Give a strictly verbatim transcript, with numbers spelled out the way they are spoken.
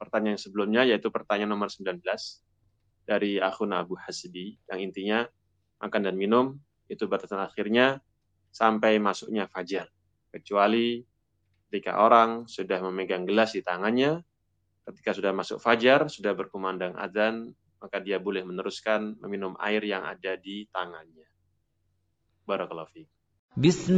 pertanyaan yang sebelumnya, yaitu pertanyaan nomor sembilan belas dari akun Abu Hasbi, yang intinya makan dan minum itu batasan akhirnya sampai masuknya fajar. Kecuali ketika orang sudah memegang gelas di tangannya, ketika sudah masuk fajar, sudah berkumandang azan, maka dia boleh meneruskan meminum air yang ada di tangannya. Barakallahu fiik.